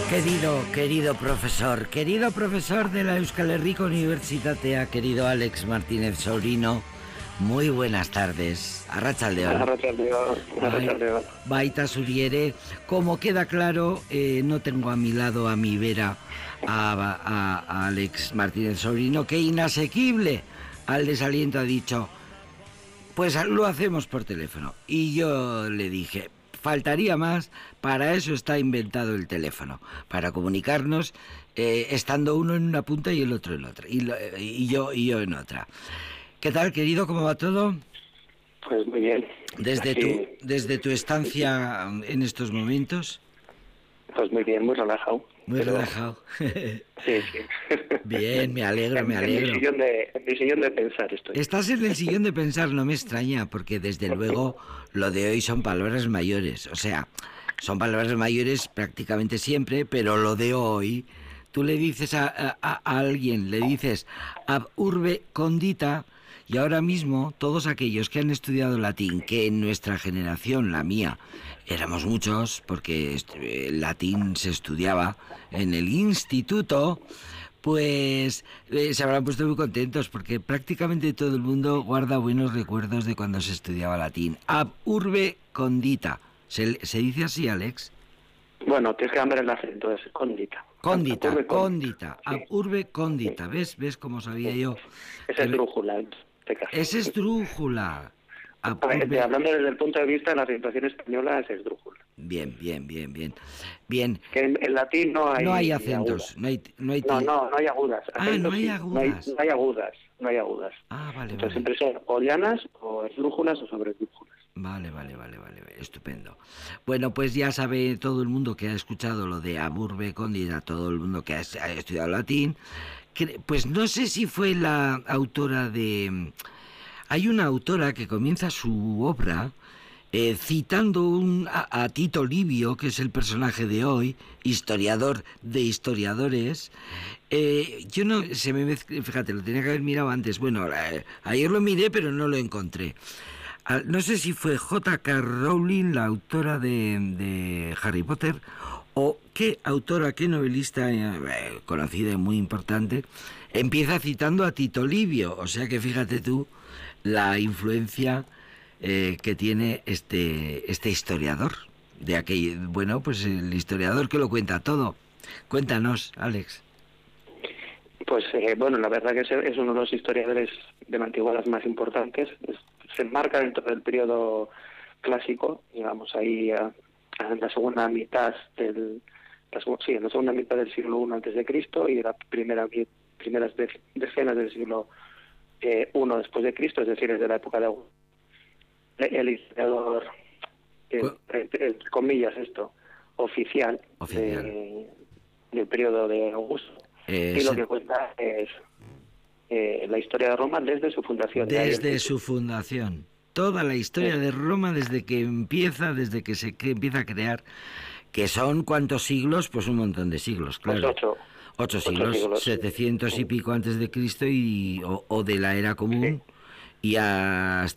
Querido profesor de la Euskal Herriko Unibertsitatea, querido Alex Martínez Sobrino, muy buenas tardes. Arratsaldeon. Arratsaldeon. Baita zuriere, como queda claro, no tengo a mi lado, a mi vera, a Alex Martínez Sobrino, que inasequible al desaliento ha dicho, pues lo hacemos por teléfono. Y yo le dije, faltaría más, para eso está inventado el teléfono, para comunicarnos estando uno en una punta y el otro en otra, y yo en otra. ¿Qué tal, querido? ¿Cómo va todo? Pues muy bien. Desde tu estancia en estos momentos. Pues muy bien, muy relajado. Muy relajado. Sí. Bien, me alegro. En mi sillón de pensar estoy. Estás en el sillón de pensar, no me extraña, porque desde luego lo de hoy son palabras mayores. O sea, son palabras mayores prácticamente siempre, pero lo de hoy, tú le dices a alguien, le dices ab urbe condita, y ahora mismo todos aquellos que han estudiado latín, que en nuestra generación, la mía, éramos muchos, porque el latín se estudiaba en el instituto, pues se habrán puesto muy contentos, porque prácticamente todo el mundo guarda buenos recuerdos de cuando se estudiaba latín. Ab urbe condita. ¿Se dice así, Alex? Bueno, tienes que cambiar el acento, es condita. Condita. Sí. Ab urbe condita. ¿Ves cómo sabía yo? Es esdrújula. Es esdrújula. Hablando desde el punto de vista de la acentuación española, es esdrújula. Bien. Que en latín no hay acentos, no hay agudas. No hay agudas. No hay agudas. Ah, vale. Entonces siempre son o llanas, o esdrújulas, o sobresdrújulas. Vale, estupendo. Bueno, pues ya sabe todo el mundo que ha escuchado lo de ab urbe condita, todo el mundo que ha estudiado latín, pues no sé si fue la autora de... Hay una autora que comienza su obra citando a Tito Livio, que es el personaje de hoy, historiador de historiadores. Yo no se me fíjate, lo tenía que haber mirado antes. Bueno, ayer lo miré, pero no lo encontré. No sé si fue J.K. Rowling, la autora de Harry Potter, o qué autora, qué novelista conocida y muy importante, empieza citando a Tito Livio. O sea que fíjate tú la influencia que tiene este historiador de aquel, bueno, pues el historiador que lo cuenta todo. Cuéntanos, Alex. Pues bueno, la verdad que es uno de los historiadores de la antigüedad más importantes. Se enmarca dentro del periodo clásico, digamos ahí en la segunda mitad del siglo I antes de Cristo y la primeras decenas del siglo I después de Cristo, es decir, desde la época de el historiador, entre comillas oficial. Del periodo de Augusto. Y lo que cuenta es la historia de Roma desde su fundación. Desde su fundación. Toda la historia de Roma desde que empieza a crear, que son ¿cuántos siglos? Pues un montón de siglos, claro. Pues 8 siglos, 700 y pico antes de Cristo o de la era común, y hasta